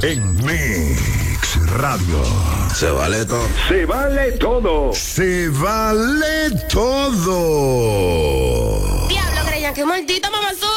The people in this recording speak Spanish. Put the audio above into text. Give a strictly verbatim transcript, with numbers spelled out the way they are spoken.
en Mix Radio. Se vale todo. Se vale todo. Se vale todo. Diablo, creían que maldita mamazú.